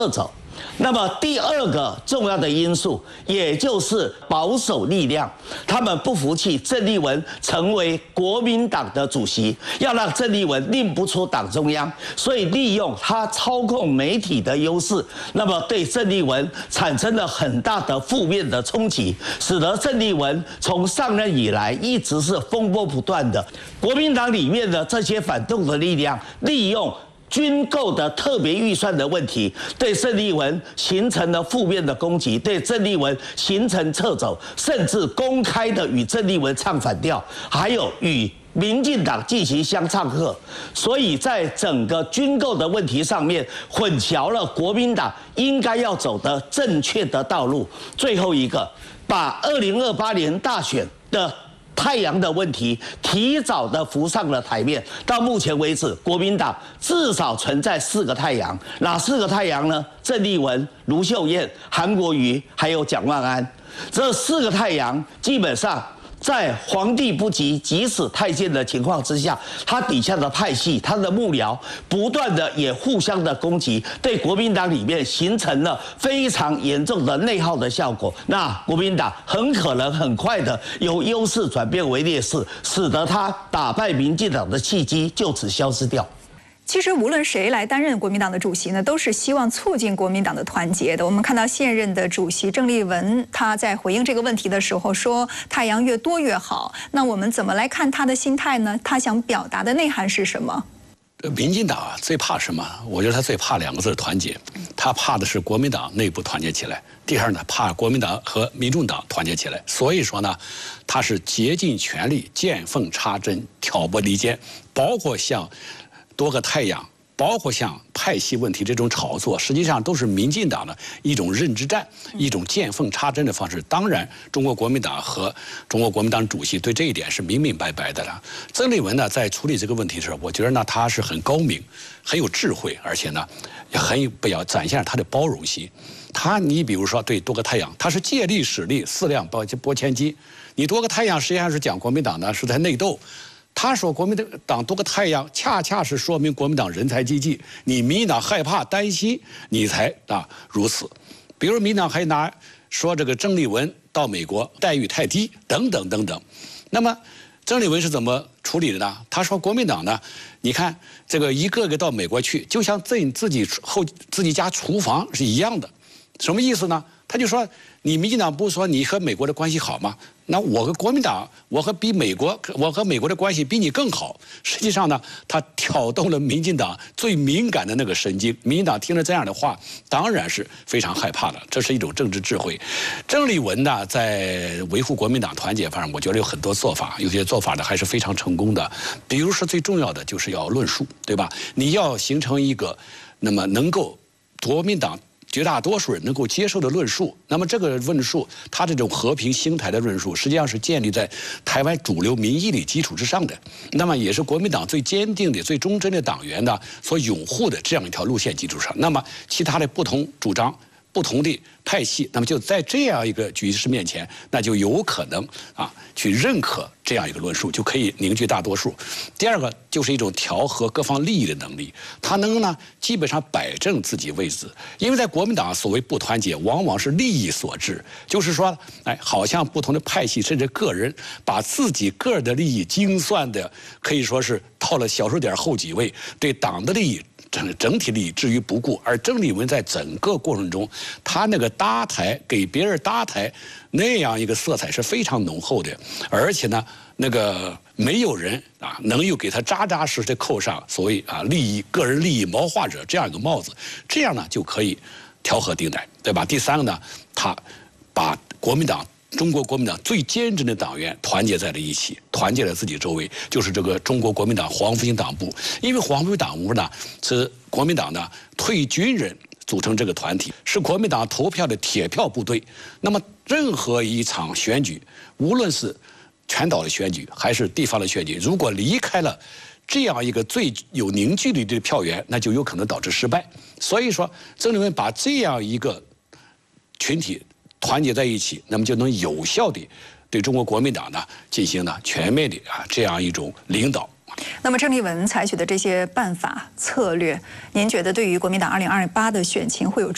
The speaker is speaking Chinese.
走。那么第二个重要的因素，也就是保守力量，他们不服气郑丽文成为国民党的主席，要让郑丽文令不出党中央，所以利用他操控媒体的优势，那么对郑丽文产生了很大的负面的冲击，使得郑丽文从上任以来一直是风波不断的。国民党里面的这些反动的力量，利用军购的特别预算的问题，对郑丽文形成了负面的攻击，对郑丽文形成掣肘，甚至公开的与郑丽文唱反调，还有与民进党进行相唱和，所以在整个军购的问题上面，混淆了国民党应该要走的正确的道路。最后一个，把2028年大选的太阳的问题提早的浮上了台面。到目前为止，国民党至少存在4个太阳，哪4个太阳呢？郑丽文、卢秀燕、韩国瑜，还有蒋万安。这4个太阳基本上在皇帝不急急死太监的情况之下，他底下的派系、他的幕僚不断的也互相的攻击，对国民党里面形成了非常严重的内耗的效果。那国民党很可能很快的由优势转变为劣势，使得他打败民进党的契机就此消失掉。 其实无论谁来担任国民党的主席呢，都是希望促进国民党的团结的。我们看到现任的主席郑丽文，他在回应这个问题的时候说：“太阳越多越好。”那我们怎么来看他的心态呢？他想表达的内涵是什么？ 民进党啊，最怕什么？我觉得他最怕2个字：团结。他怕的是国民党内部团结起来。第二呢，怕国民党和民众党团结起来。所以说呢，他是竭尽全力见缝插针、挑拨离间，包括像多个太阳，包括像派系问题这种炒作，实际上都是民进党的一种认知战，一种见缝插针的方式。当然，中国国民党和中国国民党主席对这一点是明明白白的了。曾丽文呢，在处理这个问题的时候，我觉得呢，他是很高明，很有智慧，而且呢，也很展现了他的包容心。你比如说对多个太阳，他是借力使力，4辆拨千斤。你多个太阳实际上是讲国民党呢是在内斗。他说国民党多个太阳，恰恰是说明国民党人才济济，你民进党害怕担心，你才如此。比如民进党还说这个郑丽文到美国待遇太低，等等等等。那么郑丽文是怎么处理的呢？他说国民党呢，你看这个一个个到美国去，就像自己家厨房是一样的，什么意思呢？他就说你民进党不是说你和美国的关系好吗？那我和国民党，我和美国的关系比你更好。实际上呢，他挑动了民进党最敏感的那个神经。民进党听了这样的话，当然是非常害怕的。这是一种政治智慧。郑丽文呢，在维护国民党团结方面，我觉得有很多做法，有些做法呢还是非常成功的。比如说最重要的就是要论述，对吧？你要形成一个那么能够国民党绝大多数人能够接受的论述，那么这个论述，它这种和平兴台的论述，实际上是建立在台湾主流民意的基础之上的，那么也是国民党最坚定的、最忠贞的党员呢所拥护的这样一条路线基础上。那么其他的不同主张、不同的派系，那么就在这样一个局势面前，那就有可能去认可这样一个论述，就可以凝聚大多数。第二个就是一种调和各方利益的能力，他能呢基本上摆正自己位置。因为在国民党所谓不团结，往往是利益所致，就是说，好像不同的派系甚至个人把自己个人的利益精算的可以说是到了小数点后几位，对党的利益整体利益置于不顾。而郑丽文在整个过程中，他那个搭台给别人搭台那样一个色彩是非常浓厚的，而且呢，那个没有人能够给他扎扎实实的扣上所谓个人利益谋划者这样一个帽子，这样呢就可以调和定台，对吧？第三个呢，他把中国国民党最坚贞的党员团结在了一起，团结在自己周围，就是这个中国国民党黄复兴党部。因为黄复兴党部呢是国民党的退军人组成这个团体，是国民党投票的铁票部队。那么任何一场选举，无论是全岛的选举还是地方的选举，如果离开了这样一个最有凝聚力的票源，那就有可能导致失败。所以说，郑丽文把这样一个群体团结在一起，那么就能有效地对中国国民党呢进行全面的这样一种领导。 那么郑丽文采取的这些办法策略，您觉得对于国民党2028的选情会有